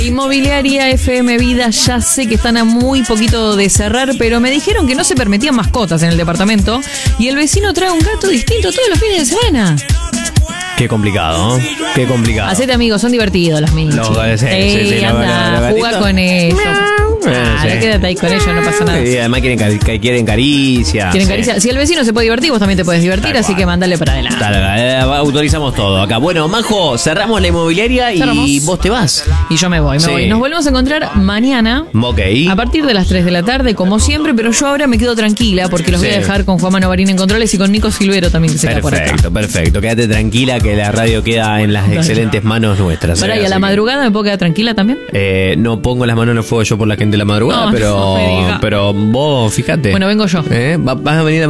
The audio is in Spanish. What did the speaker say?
Inmobiliaria FM Vida, ya sé que están a muy poquito de cerrar, pero me dijeron que no se permitían mascotas en el departamento y el vecino trae un gato distinto todos los fines de semana. Qué complicado, ¿no? Qué complicado. Hacete amigos, son divertidos los michis. Sí, anda, juega con ellos. Quédate ahí con ellos, no pasa nada. Y además quieren caricia. Quieren caricia. Si el vecino se puede divertir, vos también te puedes divertir, así que mandale para adelante. Autorizamos todo acá. Bueno, Majo, cerramos la inmobiliaria y vos te vas. Y yo me voy. Nos volvemos a encontrar mañana. Ok. A partir de las 3 de la tarde, como siempre, pero yo ahora me quedo tranquila porque los voy a dejar con Juan Mano Barín en controles y con Nico Silvero también, que se queda por acá. Perfecto. Quédate tranquila que la radio queda en las excelentes manos nuestras. Para, ¿y a la madrugada me puedo quedar tranquila también? No pongo las manos en el fuego yo por la gente de la madrugada, pero vos fíjate. Bueno, vengo yo. Vas a venir a